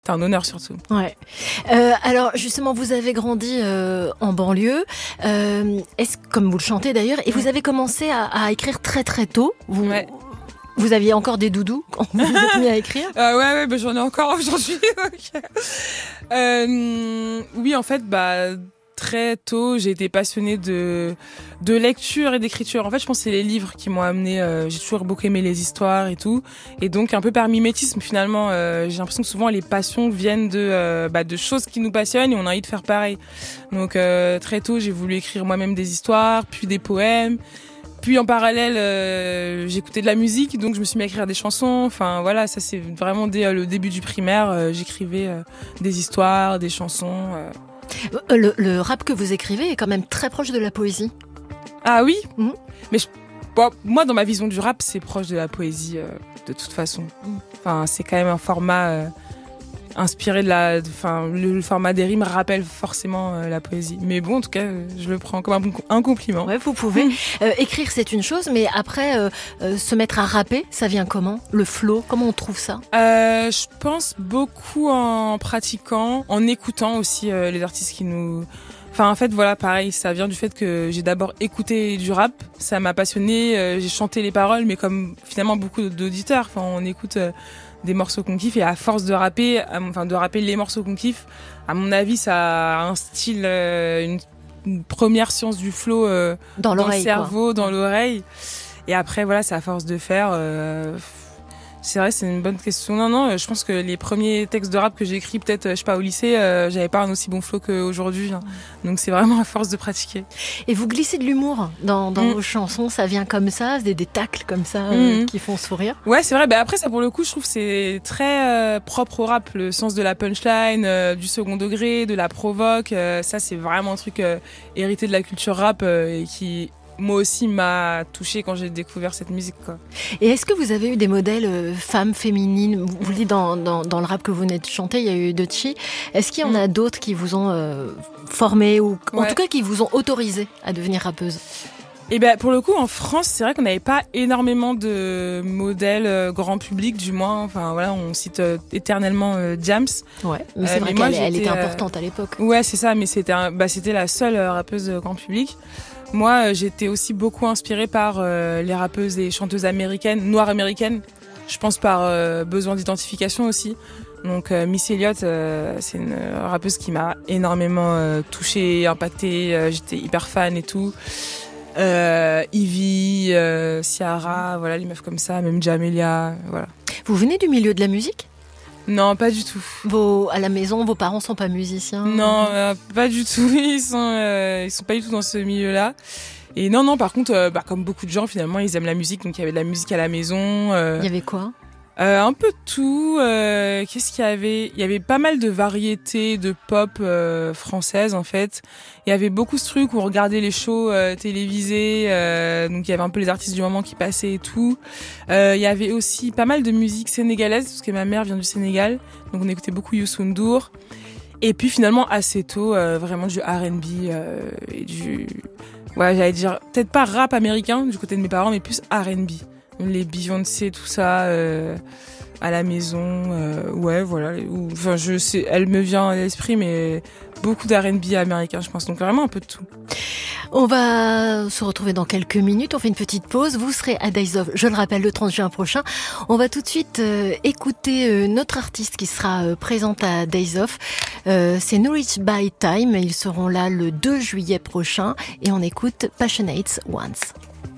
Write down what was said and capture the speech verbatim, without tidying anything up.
C'est un honneur surtout. Ouais. Euh, alors justement, vous avez grandi euh, en banlieue, euh, est-ce comme vous le chantez d'ailleurs, et vous avez commencé à, à écrire très très tôt. Vous, ouais. vous aviez encore des doudous quand vous vous êtes mis à écrire? euh, Ouais, ouais, bah, j'en ai encore aujourd'hui. Donc, euh, oui, en fait, bah très tôt, j'ai été passionnée de de lecture et d'écriture. En fait, je pense que c'est les livres qui m'ont amenée. Euh, j'ai toujours beaucoup aimé les histoires et tout, et donc un peu par mimétisme finalement. Euh, j'ai l'impression que souvent les passions viennent de euh, bah, de choses qui nous passionnent et on a envie de faire pareil. Donc euh, très tôt, j'ai voulu écrire moi-même des histoires, puis des poèmes. Puis en parallèle, euh, j'écoutais de la musique, donc je me suis mis à écrire des chansons. Enfin voilà, ça c'est vraiment dès euh, le début du primaire, euh, j'écrivais euh, des histoires, des chansons. Euh. Le, le rap que vous écrivez est quand même très proche de la poésie. Ah oui, mmh. mais je, bon, moi dans ma vision du rap, c'est proche de la poésie euh, de toute façon. Enfin, c'est quand même un format euh, inspiré de la, enfin le, le format des rimes rappelle forcément euh, la poésie. Mais bon, en tout cas, euh, je le prends comme un, un compliment. Ouais, vous pouvez mmh. euh, écrire, c'est une chose, mais après euh, euh, se mettre à rapper, ça vient comment? Le flow, comment on trouve ça? euh, Je pense beaucoup en pratiquant, en écoutant aussi euh, les artistes qui nous. Enfin, en fait, voilà, pareil, ça vient du fait que j'ai d'abord écouté du rap, ça m'a passionné, euh, j'ai chanté les paroles, mais comme finalement beaucoup d'auditeurs, enfin, on écoute euh, des morceaux qu'on kiffe, et à force de rapper, à, enfin, de rapper les morceaux qu'on kiffe, à mon avis, ça a un style, euh, une, une première science du flow euh, dans, dans le cerveau, quoi. dans l'oreille, et après, voilà, c'est à force de faire. Euh, C'est vrai, c'est une bonne question. Non, non, je pense que les premiers textes de rap que j'ai écrits, peut-être, je sais pas, au lycée, euh, j'avais pas un aussi bon flow qu'aujourd'hui. Hein. Donc c'est vraiment à force de pratiquer. Et vous glissez de l'humour dans, dans mmh. vos chansons, ça vient comme ça, des, des tacles comme ça euh, mmh. qui font sourire. Ouais, c'est vrai. Bah après, ça pour le coup, je trouve que c'est très euh, propre au rap, le sens de la punchline, euh, du second degré, de la provoque. Euh, ça, c'est vraiment un truc euh, hérité de la culture rap euh, et qui moi aussi m'a touchée quand j'ai découvert cette musique, quoi. Et est-ce que vous avez eu des modèles euh, femmes féminines? Vous, vous dites dans, dans, dans le rap que vous venez de chanter, il y a eu Doechii. Est-ce qu'il y en a d'autres qui vous ont euh, formé ou en ouais. tout cas qui vous ont autorisé à devenir rappeuse? Et ben pour le coup en France, c'est vrai qu'on n'avait pas énormément de modèles euh, grand public, du moins. Enfin voilà, on cite euh, éternellement euh, Diams. Ouais, mais c'est euh, vrai qu'elle elle était importante à l'époque. Ouais, c'est ça, mais c'était un, bah c'était la seule euh, rappeuse euh, grand public. Moi, euh, j'étais aussi beaucoup inspirée par euh, les rappeuses et chanteuses américaines, noires américaines. Je pense par euh, besoin d'identification aussi. Donc euh, Missy Elliott, euh, c'est une rappeuse qui m'a énormément euh, touchée, impactée. Euh, j'étais hyper fan et tout. Euh, Ivy, euh, Ciara, voilà, les meufs comme ça, même Jamelia, voilà. Vous venez du milieu de la musique ? Non, pas du tout. Vos, à la maison, vos parents sont pas musiciens ? Non, euh, pas du tout. Ils sont, euh, ils sont pas du tout dans ce milieu-là. Et non, non, par contre, euh, bah, comme beaucoup de gens, finalement, ils aiment la musique. Donc, il y avait de la musique à la maison. Euh, il y avait quoi ? euh, Un peu de tout. Euh, qu'est-ce qu'il y avait ? Il y avait pas mal de variétés de pop euh, françaises, en fait. Il y avait beaucoup ce truc où on regardait les shows euh, télévisés. Euh, donc, il y avait un peu les artistes du moment qui passaient et tout. Euh, il y avait aussi pas mal de musique sénégalaise, parce que ma mère vient du Sénégal. Donc, on écoutait beaucoup Youssou N'Dour. Et puis, finalement, assez tôt, euh, vraiment du R and B euh, et du... Ouais, j'allais dire, peut-être pas rap américain du côté de mes parents, mais plus R and B. Les Beyoncé, tout ça, euh, à la maison, euh, ouais, voilà. Ou, enfin, je sais, elle me vient à l'esprit, mais beaucoup d'R and B américain, je pense. Donc vraiment un peu de tout. On va se retrouver dans quelques minutes. On fait une petite pause. Vous serez à Days of, je le rappelle, le trente juin prochain. On va tout de suite euh, écouter euh, notre artiste qui sera euh, présente à Days of. Euh, c'est Norwich by Time. Ils seront là le deux juillet prochain. Et on écoute Passionate Ones.